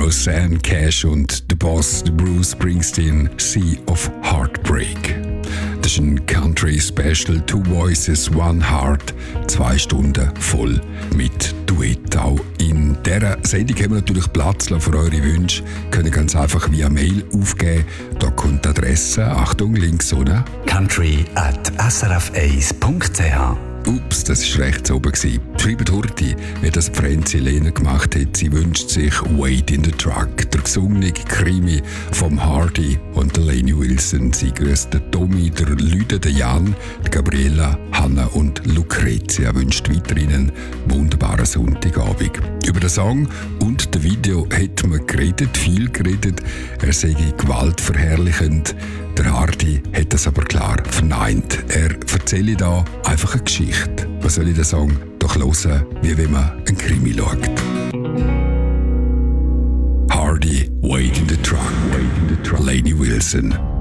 Rosanne Cash und The Boss, Bruce Springsteen, Sea of Heartbreak. Das ist ein Country-Special, 2 Voices, 1 Heart, 2 Stunden voll mit Duett. Auch in dieser Sendung haben wir natürlich Platz für eure Wünsche. Können ganz einfach via Mail aufgeben. Da kommt die Adresse, Achtung, links oder? country@srf1.ch. Ups, das war rechts oben. Schreibt Hurti, wie das Franzi Lehner gemacht hat. Sie wünscht sich Wait in the Truck, der gesungene Krimi vom Hardy und der Lainey Wilson. Sie grüßt den Tommy, der Lüde, der Jan, die Gabriela, Hanna und Lucrezia wünscht weiterhin einen wunderbaren Sonntagabend. Über den Song und das Video hat man geredet, viel geredet. Er sei gewaltverherrlichend. Der Hardy hat das aber klar verneint. Er erzähle da einfach eine Geschichte. Was soll ich den Song doch hören, wie wenn man einen Krimi schaut. Hardy, Wait in the Truck, Lainey Wilson.